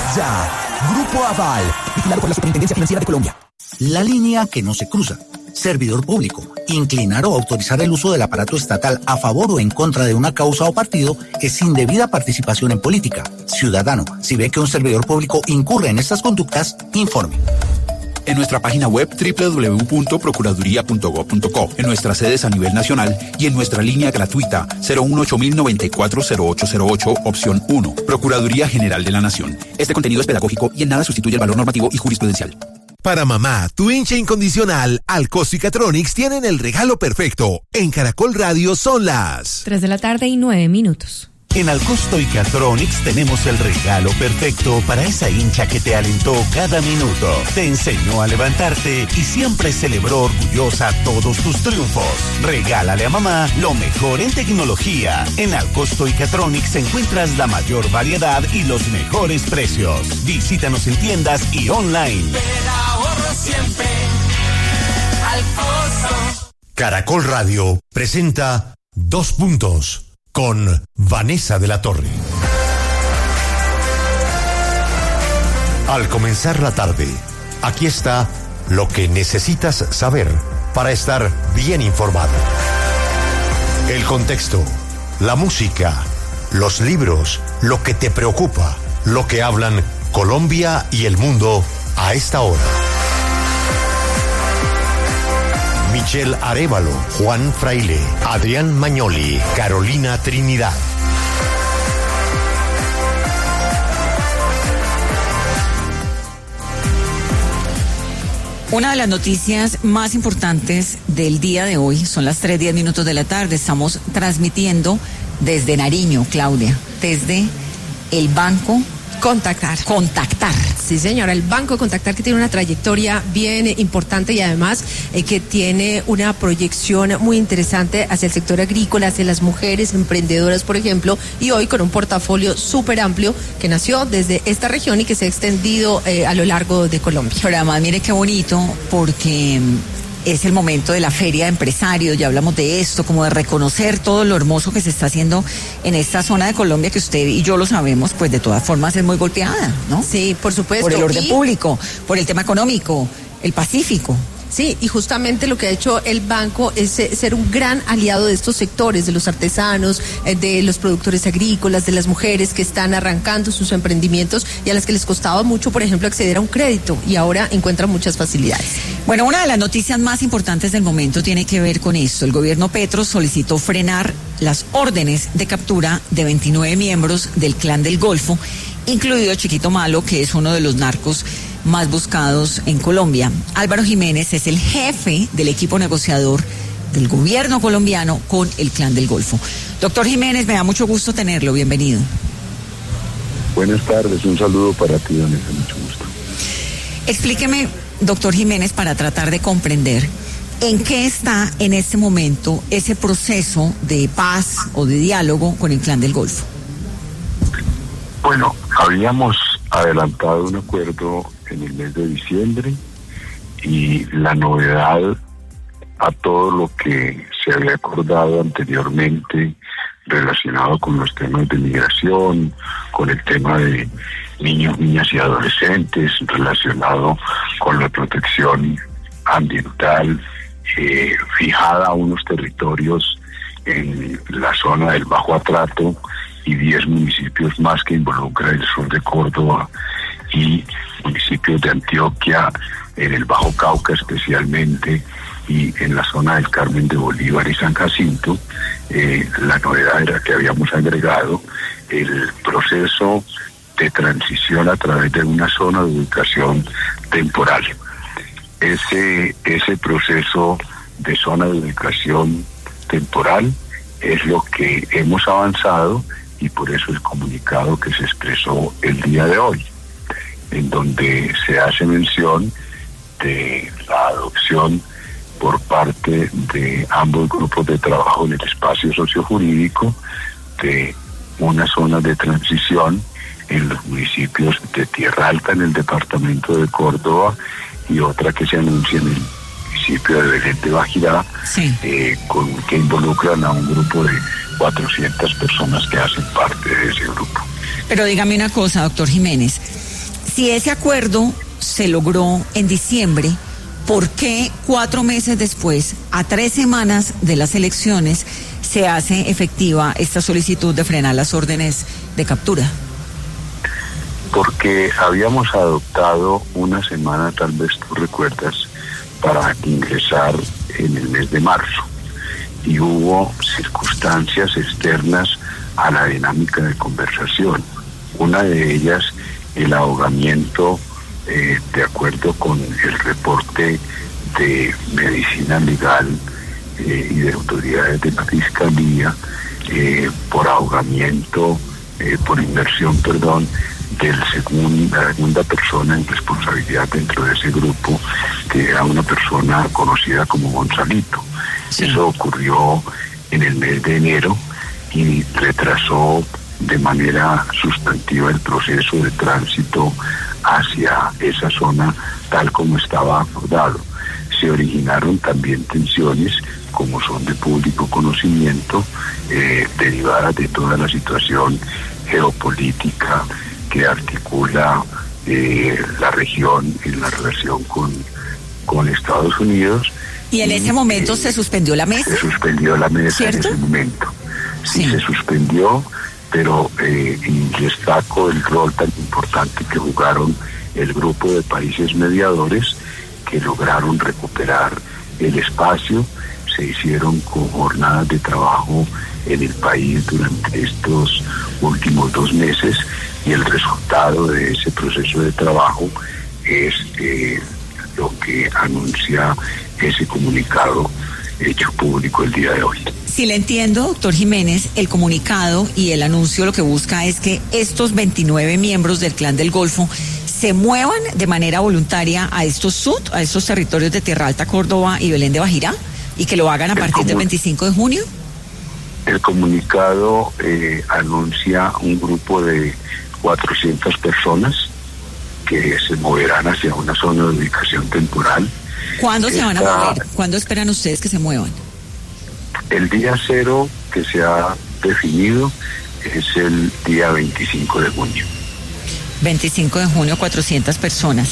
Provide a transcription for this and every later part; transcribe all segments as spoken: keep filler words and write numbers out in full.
ya. Grupo Aval, vigilado por la Superintendencia Financiera de Colombia. La línea que no se cruza. Servidor público. Inclinar o autorizar el uso del aparato estatal a favor o en contra de una causa o partido es indebida participación en política. Ciudadano, si ve que un servidor público incurre en estas conductas, informe. En nuestra página web doble u doble u doble u punto procuraduría punto gob punto co, en nuestras sedes a nivel nacional y en nuestra línea gratuita cero uno ocho cero nueve cuatro cero ocho cero ocho, opción uno. Procuraduría General de la Nación. Este contenido es pedagógico y en nada sustituye el valor normativo y jurisprudencial. Para mamá, tu hincha incondicional, Alcosto y Catronics tienen el regalo perfecto. En Caracol Radio son las tres de la tarde y nueve minutos. En Alcosto y Catronics tenemos el regalo perfecto para esa hincha que te alentó cada minuto, te enseñó a levantarte y siempre celebró orgullosa todos tus triunfos. Regálale a mamá lo mejor en tecnología. En Alcosto y Catronics encuentras la mayor variedad y los mejores precios. Visítanos en tiendas y online. El ahorro siempre. Alcosto. Caracol Radio presenta Dos Puntos con Vanessa de la Torre. Al comenzar la tarde, aquí está lo que necesitas saber para estar bien informado. El contexto, la música, los libros, lo que te preocupa, lo que hablan Colombia y el mundo a esta hora. Michelle Arévalo, Juan Fraile, Adrián Mañoli, Carolina Trinidad. Una de las noticias más importantes del día de hoy son las tres diez minutos de la tarde. Estamos transmitiendo desde Nariño, Claudia, desde el Banco Contactar. Contactar. Sí, señora, el Banco Contactar, que tiene una trayectoria bien importante y además eh, que tiene una proyección muy interesante hacia el sector agrícola, hacia las mujeres emprendedoras, por ejemplo, y hoy con un portafolio súper amplio que nació desde esta región y que se ha extendido eh, a lo largo de Colombia. Pero además, mire qué bonito, porque es el momento de la feria de empresarios, ya hablamos de esto, como de reconocer todo lo hermoso que se está haciendo en esta zona de Colombia, que usted y yo lo sabemos, pues de todas formas es muy golpeada, ¿no? Sí, por supuesto. Por el orden y... público, por el tema económico, el Pacífico. Sí, y justamente lo que ha hecho el banco es eh, ser un gran aliado de estos sectores, de los artesanos, eh, de los productores agrícolas, de las mujeres que están arrancando sus emprendimientos y a las que les costaba mucho, por ejemplo, acceder a un crédito y ahora encuentran muchas facilidades. Bueno, una de las noticias más importantes del momento tiene que ver con esto. El gobierno Petro solicitó frenar las órdenes de captura de veintinueve miembros del Clan del Golfo, incluido Chiquito Malo, que es uno de los narcos más buscados en Colombia. Álvaro Jiménez es el jefe del equipo negociador del gobierno colombiano con el Clan del Golfo. Doctor Jiménez, me da mucho gusto tenerlo, bienvenido. Buenas tardes, un saludo para ti, Vanessa, mucho gusto. Explíqueme, doctor Jiménez, para tratar de comprender en qué está en este momento ese proceso de paz o de diálogo con el Clan del Golfo. Bueno, habíamos adelantado un acuerdo en el mes de diciembre y la novedad a todo lo que se había acordado anteriormente relacionado con los temas de migración, con el tema de niños, niñas y adolescentes, relacionado con la protección ambiental, eh, fijada a unos territorios en la zona del Bajo Atrato y diez municipios más que involucra el sur de Córdoba y municipios de Antioquia, en el Bajo Cauca especialmente, y en la zona del Carmen de Bolívar y San Jacinto. Eh, la novedad era que habíamos agregado el proceso de transición a través de una zona de ubicación temporal. Ese, ese proceso de zona de ubicación temporal es lo que hemos avanzado y por eso el comunicado que se expresó el día de hoy, en donde se hace mención de la adopción por parte de ambos grupos de trabajo en el espacio sociojurídico de una zona de transición en los municipios de Tierra Alta en el departamento de Córdoba y otra que se anuncia en el municipio de Belén de Bajirá, sí. eh, con, que involucran a un grupo de cuatrocientas personas que hacen parte de ese grupo. Pero dígame una cosa, doctor Jiménez, Si ese acuerdo se logró en diciembre, ¿por qué cuatro meses después, a tres semanas de las elecciones, se hace efectiva esta solicitud de frenar las órdenes de captura? Porque habíamos adoptado una semana, tal vez tú recuerdas, para ingresar en el mes de marzo. Y hubo circunstancias externas a la dinámica de conversación. Una de ellas, el ahogamiento, eh, de acuerdo con el reporte de medicina legal eh, y de autoridades de la Fiscalía, eh, por ahogamiento, eh, por inmersión, perdón, del segundo, la segunda persona en responsabilidad dentro de ese grupo, que era una persona conocida como Gonzalito. Sí. Eso ocurrió en el mes de enero y retrasó de manera sustantiva el proceso de tránsito hacia esa zona tal como estaba acordado. Se originaron también tensiones, como son de público conocimiento, eh, derivadas de toda la situación geopolítica que articula eh, la región en la relación con, con Estados Unidos. ¿Y en y, ese momento eh, se suspendió la mesa? Se suspendió la mesa, ¿cierto? En ese momento. Sí, sí. Se suspendió, pero eh, y destaco el rol tan importante que jugaron el grupo de países mediadores que lograron recuperar el espacio. Se hicieron con jornadas de trabajo en el país durante estos últimos dos meses y el resultado de ese proceso de trabajo es eh, lo que anuncia ese comunicado hecho público el día de hoy. Si le entiendo, doctor Jiménez, el comunicado y el anuncio lo que busca es que estos veintinueve miembros del Clan del Golfo se muevan de manera voluntaria a estos sud, a estos territorios de Tierra Alta, Córdoba y Belén de Bajirá, y que lo hagan a partir del veinticinco de junio. El comunicado eh, anuncia un grupo de cuatrocientas personas que se moverán hacia una zona de ubicación temporal. ¿Cuándo se van a mover? ¿Cuándo esperan ustedes que se muevan? El día cero que se ha definido es el día veinticinco de junio. veinticinco de junio, cuatrocientas personas.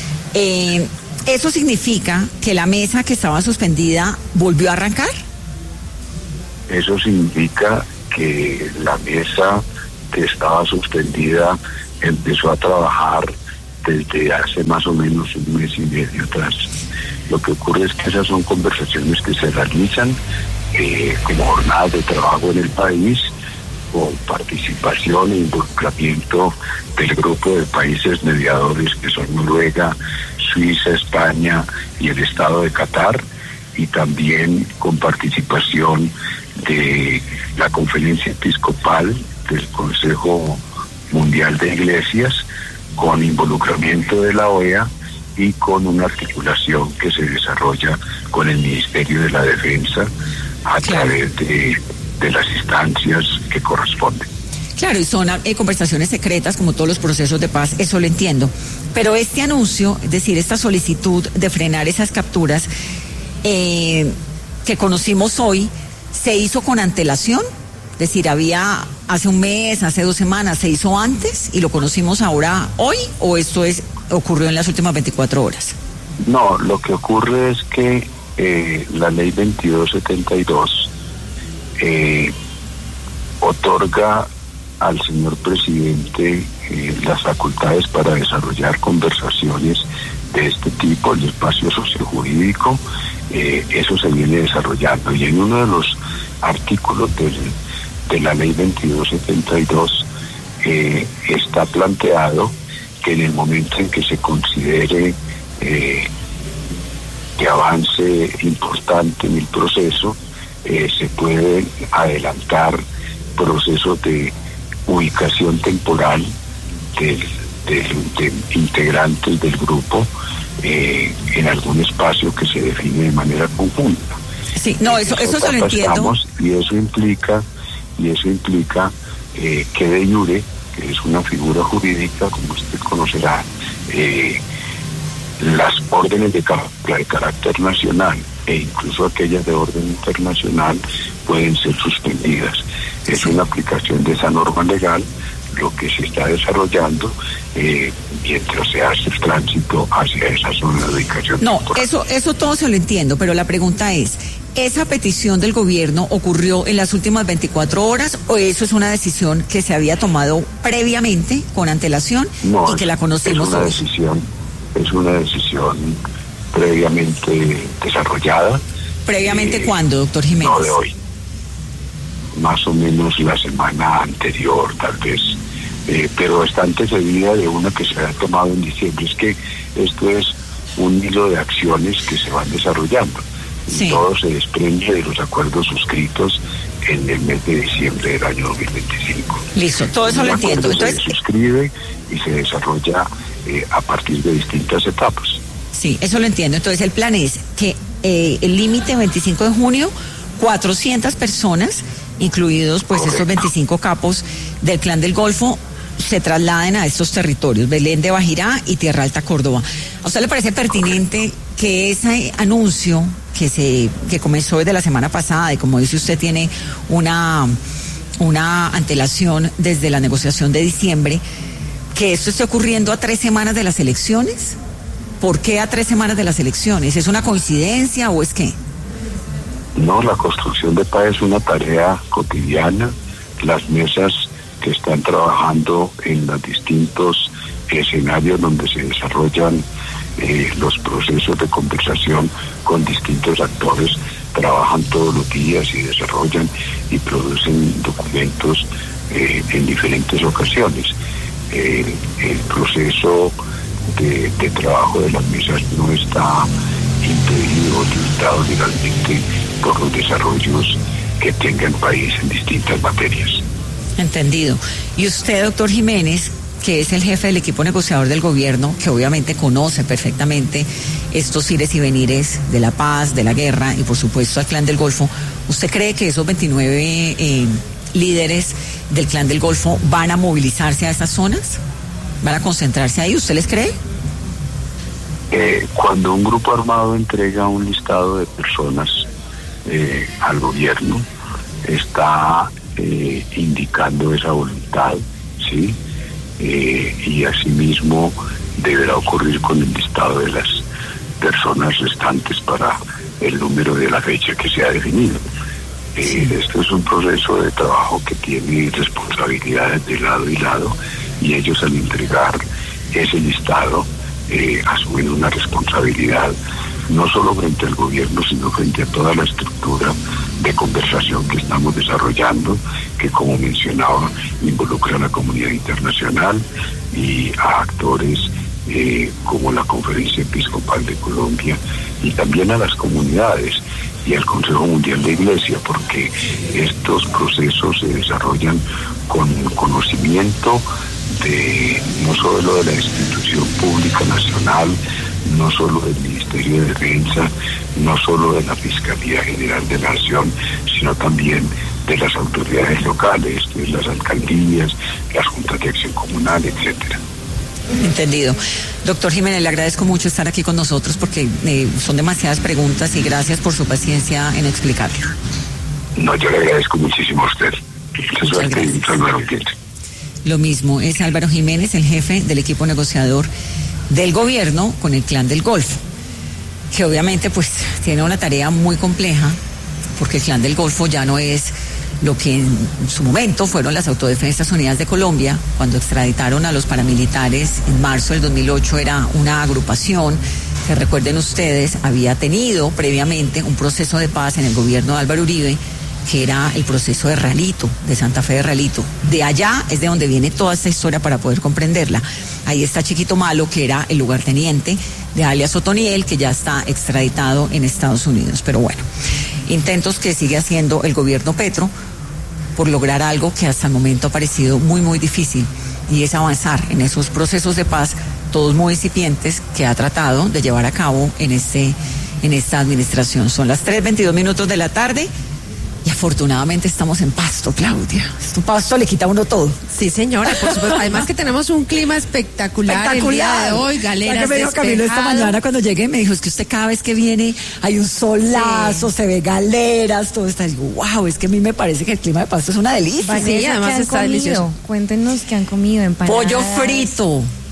Eh, ¿Eso significa que la mesa que estaba suspendida volvió a arrancar? Eso significa que la mesa que estaba suspendida empezó a trabajar desde hace más o menos un mes y medio atrás. Lo que ocurre es que esas son conversaciones que se realizan eh, como jornadas de trabajo en el país, con participación e involucramiento del grupo de países mediadores que son Noruega, Suiza, España y el Estado de Qatar, y también con participación de la Conferencia Episcopal del Consejo Mundial de Iglesias, con involucramiento de la O E A y con una articulación que se desarrolla con el Ministerio de la Defensa a claro. través de, de las instancias que corresponden. Claro, y son eh, conversaciones secretas como todos los procesos de paz, eso lo entiendo. Pero este anuncio, es decir, esta solicitud de frenar esas capturas eh, que conocimos hoy, ¿se hizo con antelación? Es decir, había hace un mes, hace dos semanas, ¿se hizo antes y lo conocimos ahora hoy o esto es ocurrió en las últimas veinticuatro horas? No, lo que ocurre es que eh, la ley veintidós setenta y dos eh, otorga al señor presidente eh, las facultades para desarrollar conversaciones de este tipo, el espacio sociojurídico, eh, eso se viene desarrollando. Y en uno de los artículos del, de la ley veintidós setenta y dos eh, está planteado que en el momento en que se considere eh, que avance importante en el proceso, eh, se pueden adelantar procesos de ubicación temporal del, del, de integrantes del grupo eh, en algún espacio que se define de manera conjunta. Sí, no, eso, eso se lo entiendo. Y eso implica, y eso implica eh, que de jure, que es una figura jurídica, como usted conocerá, eh, las órdenes de, de carácter nacional e incluso aquellas de orden internacional pueden ser suspendidas. Es una aplicación de esa norma legal lo que se está desarrollando eh, mientras se hace el tránsito hacia esa zona de ubicación. No, temporal. eso, eso todo se lo entiendo, pero la pregunta es, ¿esa petición del gobierno ocurrió en las últimas veinticuatro horas o eso es una decisión que se había tomado previamente, con antelación, no, y que la conocimos es una hoy? decisión, es una decisión previamente desarrollada. ¿Previamente eh, cuándo, doctor Jiménez? No, de hoy. Más o menos la semana anterior, tal vez. Eh, pero está antecedida de una que se ha tomado en diciembre. Es que esto es un hilo de acciones que se van desarrollando. Sí. Y todo se desprende de los acuerdos suscritos en el mes de diciembre del año dos mil veinticinco. Listo, todo eso El lo entiendo. acuerdo Entonces, se suscribe y se desarrolla eh, a partir de distintas etapas. sí, eso lo entiendo. Entonces el plan es que eh, el límite veinticinco de junio, cuatrocientas personas, incluidos pues Correcto. estos veinticinco capos del Clan del Golfo, se trasladen a estos territorios, Belén de Bajirá y Tierra Alta, Córdoba. ¿A usted le parece pertinente que ese anuncio que se que comenzó desde la semana pasada y como dice usted tiene una, una antelación desde la negociación de diciembre, que esto esté ocurriendo a tres semanas de las elecciones? ¿Por qué a tres semanas de las elecciones? ¿Es una coincidencia o es qué? No, la construcción de paz es una tarea cotidiana. Las mesas que están trabajando en los distintos escenarios donde se desarrollan eh, los procesos de conversación con distintos actores, trabajan todos los días y desarrollan y producen documentos eh, en diferentes ocasiones. El, el proceso de, de trabajo de las mesas no está impedido o limitado legalmente por los desarrollos que tenga el país en distintas materias. Entendido. Y usted, doctor Jiménez, que es el jefe del equipo negociador del gobierno, que obviamente conoce perfectamente estos ires y venires de la paz, de la guerra y por supuesto al Clan del Golfo, ¿usted cree que esos veintinueve eh, líderes del Clan del Golfo van a movilizarse a esas zonas? ¿Van a concentrarse ahí? ¿Usted les cree? Eh, cuando un grupo armado entrega un listado de personas eh, al gobierno, está eh, indicando esa voluntad, ¿sí? Eh, y asimismo deberá ocurrir con el listado de las personas restantes para el número de la fecha que se ha definido. Eh, esto es un proceso de trabajo que tiene responsabilidades de lado y lado, y ellos al entregar ese listado eh, asumen una responsabilidad no solo frente al gobierno, sino frente a toda la estructura de conversación que estamos desarrollando, que como mencionaba, involucra a la comunidad internacional y a actores eh, como la Conferencia Episcopal de Colombia y también a las comunidades y al Consejo Mundial de Iglesia, porque estos procesos se desarrollan con conocimiento de no solo de la institución pública nacional, no solo del Ministerio de Defensa, no solo de la Fiscalía General de la Nación, sino también de las autoridades locales, de las alcaldías, las juntas de acción comunal, etcétera. Entendido. Doctor Jiménez, le agradezco mucho estar aquí con nosotros porque eh, son demasiadas preguntas y gracias por su paciencia en explicarlo. No, yo le agradezco muchísimo a usted. Muchas gracias. Álvaro, Lo mismo, es Álvaro Jiménez, el jefe del equipo negociador del gobierno con el Clan del Golfo, que obviamente pues tiene una tarea muy compleja porque el Clan del Golfo ya no es lo que en su momento fueron las Autodefensas Unidas de Colombia cuando extraditaron a los paramilitares en marzo del dos mil ocho. Era una agrupación que, recuerden ustedes, había tenido previamente un proceso de paz en el gobierno de Álvaro Uribe, que era el proceso de Ralito, de Santa Fe de Ralito. De allá es de donde viene toda esta historia para poder comprenderla. Ahí está Chiquito Malo, que era el lugarteniente de alias Otoniel, que ya está extraditado en Estados Unidos. Pero bueno, intentos que sigue haciendo el gobierno Petro por lograr algo que hasta el momento ha parecido muy, muy difícil, y es avanzar en esos procesos de paz, todos muy incipientes, que ha tratado de llevar a cabo en, este, en esta administración. Son las tres veintidós minutos de la tarde. Y afortunadamente estamos en Pasto, Claudia. Este Pasto le quita a uno todo. Sí, señora, por supuesto. Además que tenemos un clima espectacular, espectacular. El día de hoy, galeras que me dijo despejado. Camilo esta mañana cuando llegué, me dijo, es que usted cada vez que viene hay un solazo, sí, se ve galeras, todo está. Digo, wow, es que a mí me parece que el clima de Pasto es una delicia. Sí, además está comido? delicioso. Cuéntenos qué han comido. Empanadas. Pollo frito.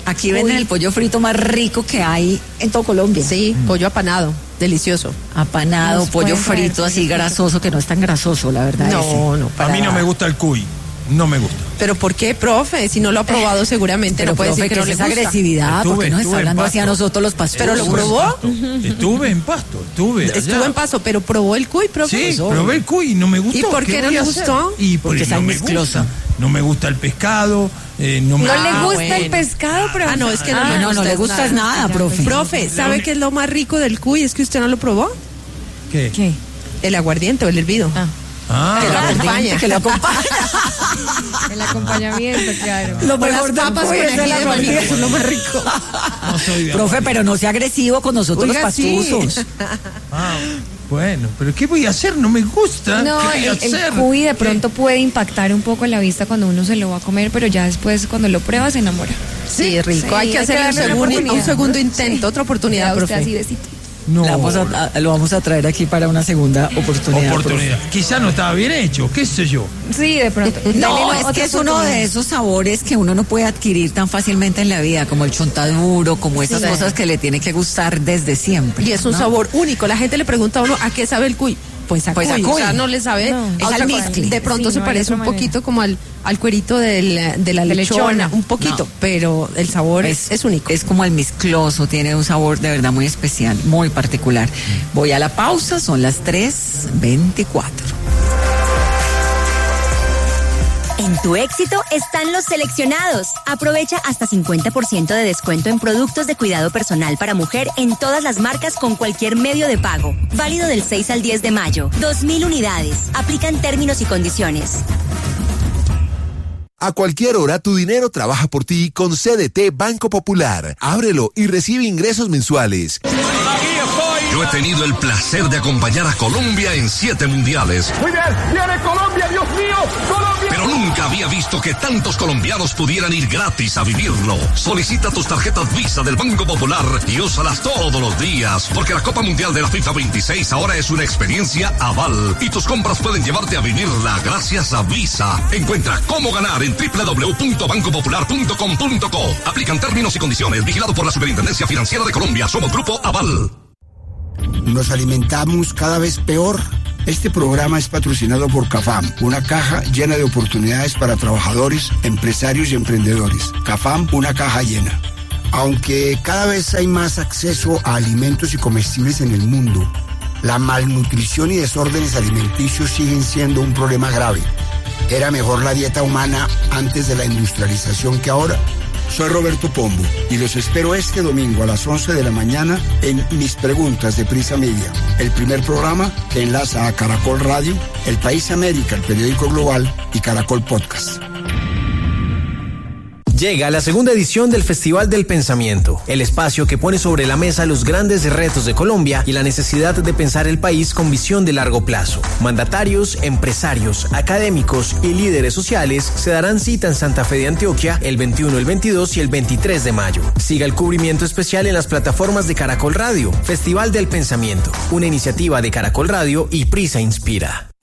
Aquí venden Uy. el pollo frito más rico que hay en todo Colombia. Sí, pollo apanado, delicioso. Apanado, Nos pollo pueden traer frito pollo así frito. grasoso, que no es tan grasoso, la verdad. ese. No, no, A para mí no me nada. gusta el cuy. No me gusta. Pero ¿por qué, profe? Si no lo ha probado seguramente Pero no puede profe, decir que que no es le esa gusta. agresividad, Estuve- porque nos estuve está en hablando así a Pasto. nosotros los pastores. Pero lo Estuve en probó. Pasto. Estuve en Pasto, estuve allá. Estuvo en paso, pero probó el cuy, profe. Sí, probé el cuy y no me gustó. ¿Y por qué no voy le a hacer? gustó? Y Porque porque es no me almizcloso. gusta. No me gusta el pescado. eh, no me No Ah, le gusta el bueno. pescado, pero... Ah, no, es que no, Ah, le no, no gusta le es gusta es nada, profe. Profe, ¿sabe qué es lo más rico del cuy? ¿Es que usted no lo probó? ¿Qué? ¿Qué? El aguardiente o el hervido. Ah. Ah, Que lo acompaña. Que lo acompaña. El acompañamiento, claro. Lo Con las mejor del papas pollo con es el ají de maní, aguardiente. eso es lo más rico. no soy de Profe, pero no sea agresivo con nosotros Oiga, los sí. pastusos. Ah, bueno, pero ¿qué voy a hacer? No me gusta. No, ¿Qué voy a el, el hacer? cuy de ¿Qué? pronto puede impactar un poco la vista cuando uno se lo va a comer, pero ya después cuando lo prueba se enamora. Sí, es rico. Sí, hay que hay que hacer un, darle una segundo, un oportunidad. segundo intento, otra oportunidad, Ya usted así profe. besito. No. La vamos a- a- lo vamos a traer aquí para una segunda oportunidad. Oportunidad. Quizá no estaba bien hecho, qué sé yo. Sí, de pronto. No, Dale es otra que es uno oportunidad. de esos sabores que uno no puede adquirir tan fácilmente en la vida, como el chontaduro, como esas Sí. cosas que le tiene que gustar desde siempre. Y es un ¿no? sabor único. La gente le pregunta a uno, ¿a qué sabe el cuy? Pues a Pues a cuy. O cuy. sea, no le sabe. No. a Es otra cosa. almizcle. De pronto Sí, se no hay parece otra un poquito manera. como al, al cuerito del, de la De lechona. lechona. Un poquito, No. pero el sabor es, es único. Es como almizcloso, tiene un sabor de verdad muy especial, muy particular. Voy a la pausa, son las tres veinticuatro. En tu éxito están los seleccionados. Aprovecha hasta cincuenta por ciento de descuento en productos de cuidado personal para mujer en todas las marcas con cualquier medio de pago. Válido del seis al diez de mayo. dos mil unidades. Aplican términos y condiciones. A cualquier hora tu dinero trabaja por ti con C D T Banco Popular. Ábrelo y recibe ingresos mensuales. Yo he tenido el placer de acompañar a Colombia en siete mundiales. Muy bien, viene Colombia, Dios mío, Colombia. Pero nunca había visto que tantos colombianos pudieran ir gratis a vivirlo. Solicita tus tarjetas Visa del Banco Popular y úsalas todos los días, porque la Copa Mundial de la FIFA veintiséis ahora es una experiencia aval y tus compras pueden llevarte a vivirla gracias a Visa. Encuentra cómo ganar en doble u doble u doble u punto banco popular punto com punto co. Aplican términos y condiciones. Vigilado por la Superintendencia Financiera de Colombia. Somos Grupo Aval. Nos alimentamos cada vez peor. Este programa es patrocinado por CAFAM, una caja llena de oportunidades para trabajadores, empresarios y emprendedores. CAFAM, una caja llena. Aunque cada vez hay más acceso a alimentos y comestibles en el mundo, la malnutrición y desórdenes alimenticios siguen siendo un problema grave. ¿Era mejor la dieta humana antes de la industrialización que ahora? Soy Roberto Pombo y los espero este domingo a las once de la mañana en Mis Preguntas de Prisa Media, el primer programa que enlaza a Caracol Radio, El País América, el periódico global y Caracol Podcast. Llega la segunda edición del Festival del Pensamiento, el espacio que pone sobre la mesa los grandes retos de Colombia y la necesidad de pensar el país con visión de largo plazo. Mandatarios, empresarios, académicos y líderes sociales se darán cita en Santa Fe de Antioquia el veintiuno, el veintidós y el veintitrés de mayo. Siga el cubrimiento especial en las plataformas de Caracol Radio. Festival del Pensamiento, una iniciativa de Caracol Radio y Prisa Inspira.